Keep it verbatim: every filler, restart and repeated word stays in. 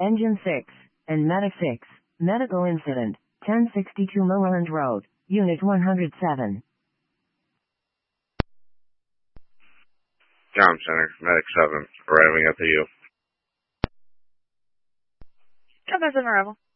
Engine six, and Medic six, medical incident, ten sixty-two Moreland Road, Unit one hundred seven. Comm Center, Medic seven, arriving at the U. Comm Center, arrival.